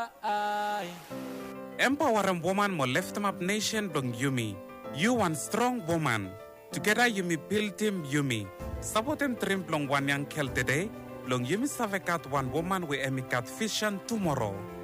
Empowering woman mo lift up nation dong Yumi. You one strong woman. Together Yumi build team Yumi. Sabotem trim blong one yang kel today. Long Yumi savekat one woman we emikat vision tomorrow.